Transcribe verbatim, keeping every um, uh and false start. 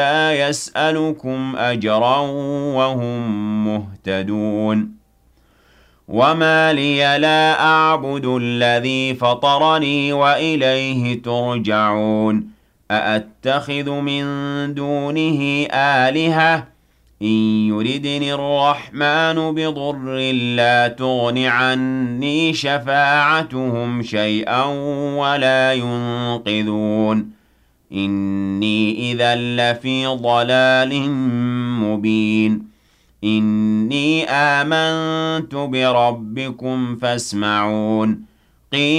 لا يسألكم أجرا وهم مهتدون وما لي لا أعبد الذي فطرني وإليه ترجعون أأتخذ من دونه آلهة إن يردني الرحمن بضر لا تغن عني شفاعتهم شيئا ولا ينقذون إني إذا لفي ضلال مبين إني آمنت بربكم فاسمعون قيل